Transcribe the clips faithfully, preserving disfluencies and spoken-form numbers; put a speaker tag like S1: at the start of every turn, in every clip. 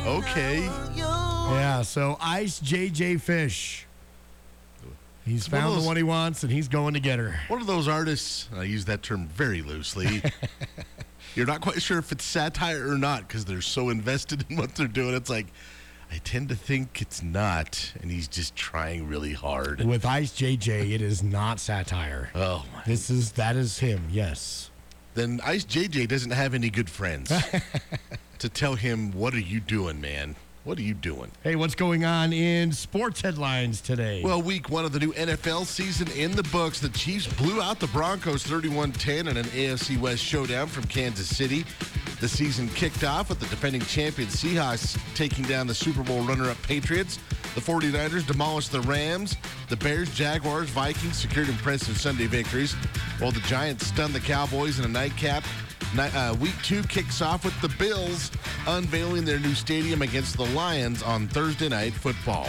S1: Okay.
S2: Yeah, so Ice J J Fish. He's
S1: It's one of
S2: found the
S1: those-
S2: one he wants, and he's going to get her.
S1: One of those artists, I use that term very loosely. You're not quite sure if it's satire or not because they're so invested in what they're doing. It's like, I tend to think it's not, and he's just trying really hard.
S2: With Ice J J, it is not satire.
S1: Oh, my.
S2: This is that is him, yes.
S1: Then Ice J J doesn't have any good friends to tell him, what are you doing, man? What are you doing?
S2: Hey, what's going on in sports headlines today?
S1: Well, week one of the new N F L season in the books. The Chiefs blew out the Broncos thirty-one ten in an A F C West showdown from Kansas City. The season kicked off with the defending champion Seahawks taking down the Super Bowl runner-up Patriots. The 49ers demolished the Rams. The Bears, Jaguars, Vikings secured impressive Sunday victories, while the Giants stunned the Cowboys in a nightcap. Ni- uh, week two kicks off with the Bills unveiling their new stadium against the Lions on Thursday Night Football.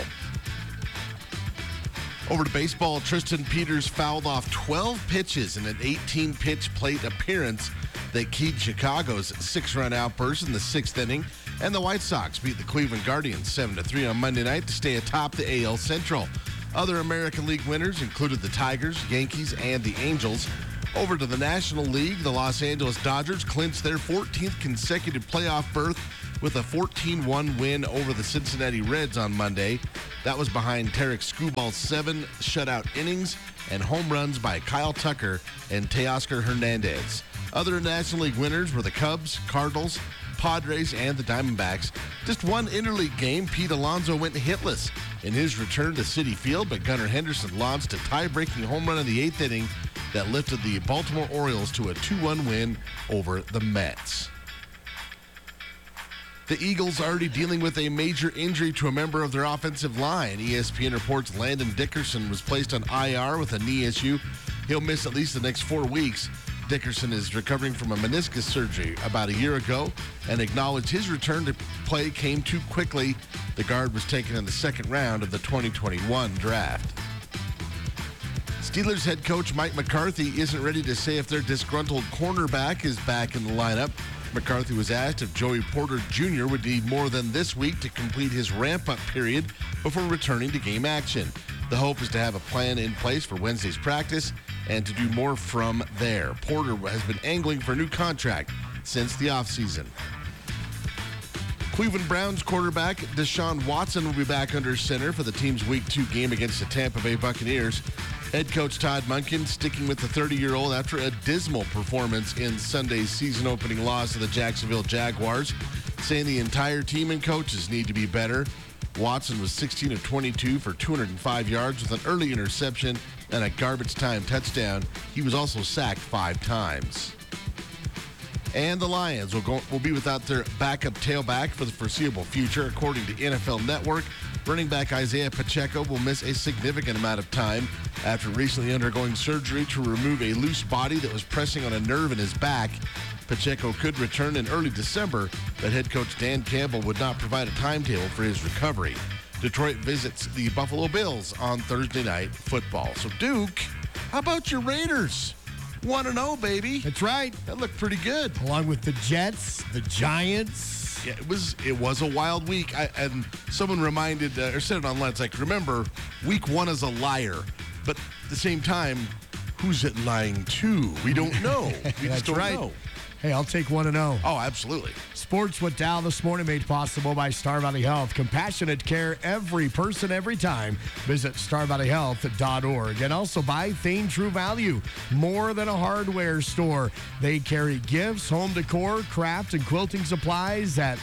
S1: Over to baseball, Tristan Peters fouled off twelve pitches in an eighteen-pitch plate appearance that keyed Chicago's six-run outburst in the sixth inning, and the White Sox beat the Cleveland Guardians seven to three on Monday night to stay atop the A L Central. Other American League winners included the Tigers, Yankees, and the Angels. Over to the National League, the Los Angeles Dodgers clinched their fourteenth consecutive playoff berth with a fourteen one win over the Cincinnati Reds on Monday. That was behind Tarek Skubal's seven shutout innings and home runs by Kyle Tucker and Teoscar Hernandez. Other National League winners were the Cubs, Cardinals, Padres, and the Diamondbacks. Just one interleague game, Pete Alonso went hitless in his return to Citi Field, but Gunnar Henderson launched a tie-breaking home run in the eighth inning that lifted the Baltimore Orioles to a two one win over the Mets. The Eagles already dealing with a major injury to a member of their offensive line. E S P N reports Landon Dickerson was placed on I R with a knee issue. He'll miss at least the next four weeks. Dickerson is recovering from a meniscus surgery about a year ago and acknowledged his return to play came too quickly. The guard was taken in the second round of the twenty twenty-one draft. Steelers head coach Mike McCarthy isn't ready to say if their disgruntled cornerback is back in the lineup. McCarthy was asked if Joey Porter Junior would need more than this week to complete his ramp-up period before returning to game action. The hope is to have a plan in place for Wednesday's practice and to do more from there. Porter has been angling for a new contract since the offseason. Cleveland Browns quarterback Deshaun Watson will be back under center for the team's Week two game against the Tampa Bay Buccaneers. Head coach Todd Monken sticking with the thirty-year-old after a dismal performance in Sunday's season-opening loss to the Jacksonville Jaguars, saying the entire team and coaches need to be better. Watson was sixteen of twenty-two for two hundred five yards with an early interception and a garbage-time touchdown. He was also sacked five times. And the Lions will, go, will be without their backup tailback for the foreseeable future. According to N F L Network, running back Isaiah Pacheco will miss a significant amount of time after recently undergoing surgery to remove a loose body that was pressing on a nerve in his back. Pacheco could return in early December, but head coach Dan Campbell would not provide a timetable for his recovery. Detroit visits the Buffalo Bills on Thursday Night Football. So, Duke, how about your Raiders? one and oh, baby.
S2: That's right.
S1: That looked pretty good.
S2: Along with the Jets, the Giants.
S1: Yeah, it was it was a wild week. I, and someone reminded, uh, or said it online, it's like, remember, week one is a liar. But at the same time, who's it lying to? We don't know. We
S2: That's
S1: just don't
S2: right.
S1: know.
S2: Hey, I'll take one and oh.
S1: Oh, absolutely.
S2: Sports went down this morning, made possible by Star Valley Health. Compassionate care, every person, every time. Visit star valley health dot org. And also by Thane True Value, more than a hardware store. They carry gifts, home decor, craft, and quilting supplies at